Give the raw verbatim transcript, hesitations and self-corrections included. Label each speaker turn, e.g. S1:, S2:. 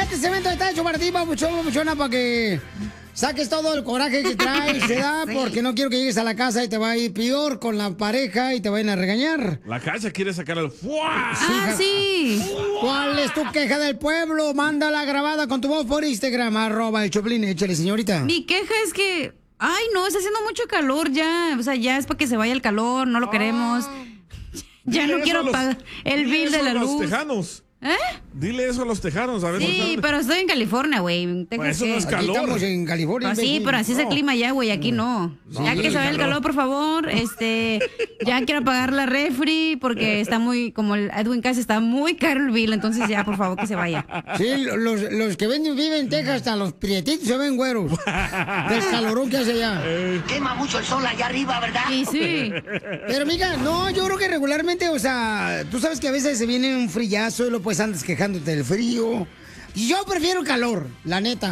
S1: Este cemento está hecho para ti, papuchón, papuchona, para que saques todo el coraje que traes, se da, sí. Porque no quiero que llegues a la casa y te va a ir peor con la pareja y te vayan a regañar.
S2: La Cacha quiere sacar el ¡fua!
S1: Ah, sí. ¿Cuál es tu queja del pueblo? Mándala grabada con tu voz por Instagram, arroba el Choplin. Échale, señorita.
S3: Mi queja es que, ay, no, está haciendo mucho calor ya. O sea, ya es para que se vaya el calor, no lo queremos. Ya no quiero
S2: los,
S3: pagar el bill de la
S2: los
S3: luz.
S2: Tejanos.
S3: ¿Eh?
S2: Dile eso a los tejanos, a ver.
S3: Sí,
S2: no
S3: pero estoy en California, güey.
S2: Pues eso no es calor.
S1: Aquí estamos en California.
S3: Pues sí, pero así no. es el clima ya, güey. Aquí no. no. Ya sí, que se vaya el calor, por favor. Este, ya quiero pagar la refri porque está muy, como el Edwin Cass está muy caro el bill, entonces ya, por favor, que se vaya.
S1: Sí, los, los que ven, viven en Texas, hasta los prietitos se ven güeros. Del calorón que hace allá.
S4: Quema mucho el sol allá arriba, ¿verdad?
S3: Sí, sí.
S1: Pero, amiga, no, yo creo que regularmente, o sea, tú sabes que a veces se viene un frillazo y lo pues andas quejándote del frío. Y yo prefiero calor, la neta.